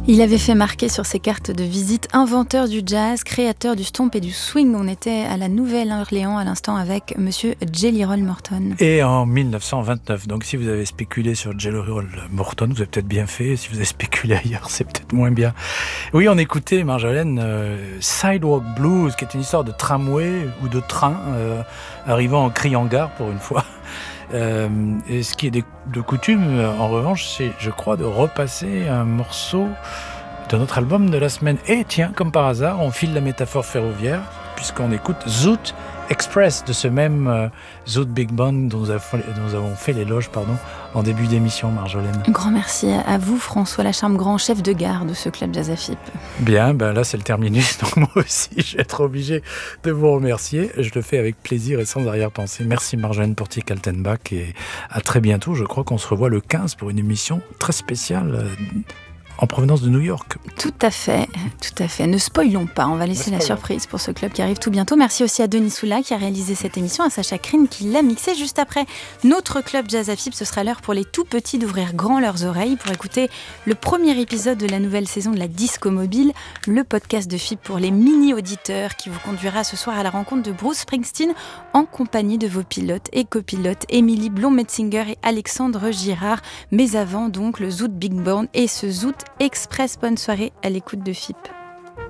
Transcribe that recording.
Il avait fait marquer sur ses cartes de visite inventeur du jazz, créateur du stomp et du swing. On était à la Nouvelle-Orléans à l'instant avec monsieur Jelly Roll Morton. Et en 1929, donc si vous avez spéculé sur Jelly Roll Morton, vous avez peut-être bien fait. Si vous avez spéculé ailleurs, c'est peut-être moins bien. Oui, on écoutait, Marjolaine, Sidewalk Blues, qui est une histoire de tramway ou de train arrivant en criant gare pour une fois. Et ce qui est de coutume, en revanche, c'est, je crois, de repasser un morceau de notre album de la semaine. Et tiens, comme par hasard, on file la métaphore ferroviaire, puisqu'on écoute Zoot Express, de ce même Zoot Big Band dont nous avons fait l'éloge en début d'émission, Marjolaine. Un grand merci à vous, François Lacharme, grand chef de gare de ce club Jazz AFIP. Bien, là c'est le terminus, donc moi aussi je vais être obligé de vous remercier. Je le fais avec plaisir et sans arrière-pensée. Merci Marjolaine Portier-Kaltenbach et à très bientôt. Je crois qu'on se revoit le 15 pour une émission très spéciale en provenance de New York. Tout à fait. Ne spoilons pas, on va laisser la surprise pour ce club qui arrive tout bientôt. Merci aussi à Denis Soula qui a réalisé cette émission, à Sacha Krine qui l'a mixée. Juste après notre club Jazz AFIP, ce sera l'heure pour les tout petits d'ouvrir grand leurs oreilles pour écouter le premier épisode de la nouvelle saison de la Disco Mobile, le podcast de FIP pour les mini-auditeurs qui vous conduira ce soir à la rencontre de Bruce Springsteen en compagnie de vos pilotes et copilotes Émilie Blom-Metzinger et Alexandre Girard. Mais avant donc le Zoot Big Band et ce Zoot Express. Bonne soirée à l'écoute de FIP.